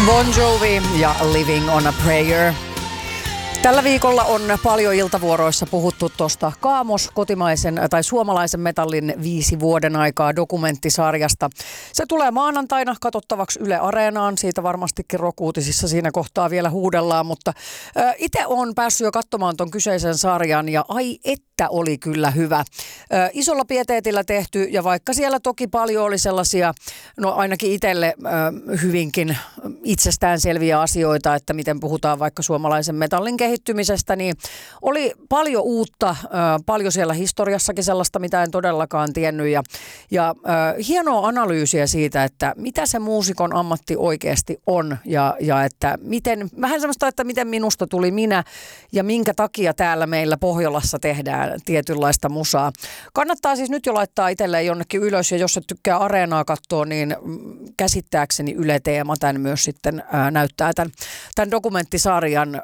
Bon Jovi ja Living on a Prayer. Tällä viikolla on paljon iltavuoroissa puhuttu tuosta Kaamos, kotimaisen tai suomalaisen metallin 5 vuoden aikaa dokumenttisarjasta. Se tulee maanantaina katsottavaksi Yle Areenaan. Siitä varmastikin Rock-uutisissa siinä kohtaa vielä huudellaan, mutta itse olen päässyt jo katsomaan ton kyseisen sarjan ja ai että oli kyllä hyvä. Isolla pieteetillä tehty ja vaikka siellä toki paljon oli sellaisia, no ainakin itselle hyvinkin itsestäänselviä asioita, että miten puhutaan vaikka suomalaisen metallin kehittymisestä, niin oli paljon uutta, paljon siellä historiassakin sellaista, mitä en todellakaan tiennyt ja hienoa analyysiä siitä, että mitä se muusikon ammatti oikeasti on ja että miten, vähän semmoista, että miten minusta tuli minä ja minkä takia täällä meillä Pohjolassa tehdään tietynlaista musaa. Kannattaa siis nyt jo laittaa itselleen jonnekin ylös ja jos et tykkää Areenaa katsoa, niin käsittääkseni Yle Teema tämän myös sitten näyttää tämän dokumenttisarjan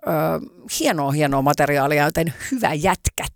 hienoa materiaalia, joten hyvä jätkät.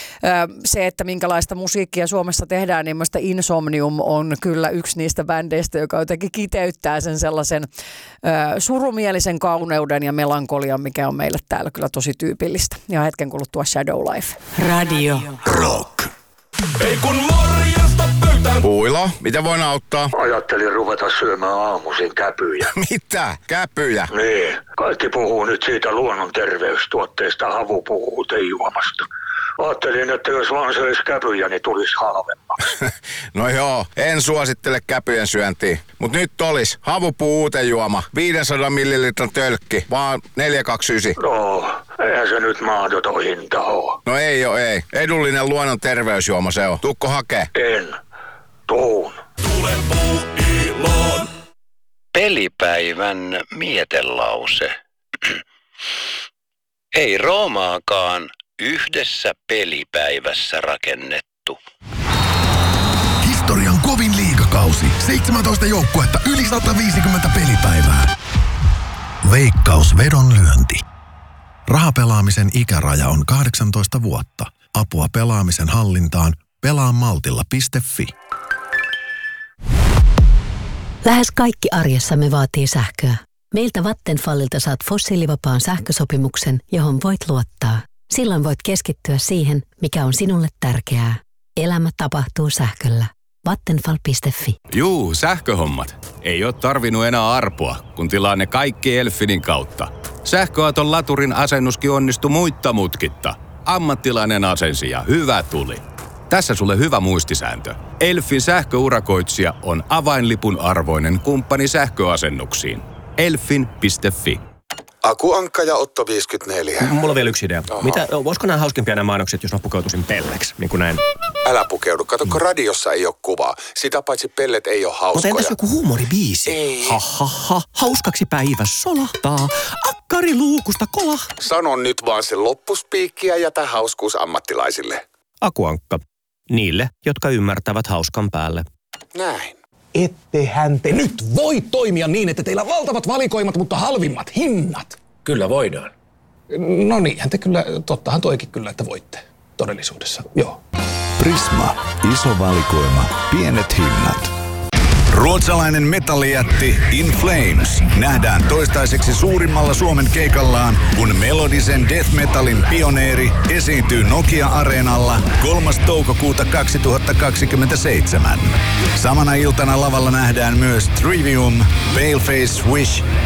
Se, että minkälaista musiikkia Suomessa tehdään, niin mielestäni Insomnium on kyllä yksi niistä bändeistä, joka jotenkin kiteyttää sen sellaisen surumielisen kauneuden ja melankolian, mikä on meille täällä kyllä tosi tyypillistä. Ja hetken kuluttua Shadow Life. Radio Rock. Ei kun morjesta pöytään. Puilo, miten voin auttaa? Ajattelin ruveta syömään aamuisin käpyjä. Mitä? Käpyjä? Niin. Kaikki puhuu nyt siitä luonnon terveystuotteesta havupuutejuomasta. Ajattelin, että jos vaan söisi käpyjä, niin tulisi halvemmaksi. No joo, en suosittele käpyjen syöntiä. Mut nyt olis havupuuutejuoma, 500 millilitran tölkki, vaan 4,29. No, eihän se nyt mahdoton hinta oo. No ei. Edullinen luonnon terveysjuoma se on. Tuukko hakee? En. Tuun. Tule Puuiloon. Pelipäivän mietelause. Ei Roomaakaan yhdessä pelipäivässä rakennettu. Historian kovin liigakausi. 17 joukkuetta, yli 150 pelipäivää. Veikkaus vedonlyönti. Rahapelaamisen ikäraja on 18 vuotta. Apua pelaamisen hallintaan pelaamaltilla.fi. Lähes kaikki arjessamme vaatii sähköä. Meiltä Vattenfallilta saat fossiilivapaan sähkösopimuksen, johon voit luottaa. Silloin voit keskittyä siihen, mikä on sinulle tärkeää. Elämä tapahtuu sähköllä. Vattenfall.fi. Juu, sähköhommat. Ei oo tarvinnut enää arpoa, kun tilaa ne kaikki Elfinin kautta. Sähköauton laturin asennuskin onnistui muitta mutkitta. Ammattilainen asensi ja hyvä tuli. Tässä sulle hyvä muistisääntö. Elfin sähköurakoitsija on avainlipun arvoinen kumppani sähköasennuksiin. Elfin.fi. Akuankka ja Otto 54. Mulla on vielä yksi idea. Voisiko nämä hauskimpia nämä mainokset, jos mä pukeutuisin pelleksi? Niin kuin näin. Älä pukeudu. Kato, kun radiossa ei ole kuvaa. Sitä paitsi pellet ei ole hauskoja. Mutta entäs joku huumoribiisi? Ei. Ha. Hauskaksi päivä solahtaa. Akkari luukusta kolahtaa. Sano nyt vaan se loppuspiikki ja jätä hauskuus ammattilaisille. Akuankka. Niille, jotka ymmärtävät hauskan päälle. Näin. Ettehän te nyt voi toimia niin, että teillä on valtavat valikoimat, mutta halvimmat hinnat. Kyllä voidaan. No niinhän te kyllä, tottahan toikin kyllä, että voitte todellisuudessa, joo. Prisma. Iso valikoima. Pienet hinnat. Ruotsalainen metallijätti In Flames nähdään toistaiseksi suurimmalla Suomen keikallaan, kun melodisen death metalin pioneeri esiintyy Nokia-areenalla 3. toukokuuta 2027. Samana iltana lavalla nähdään myös Trivium, Paleface Wish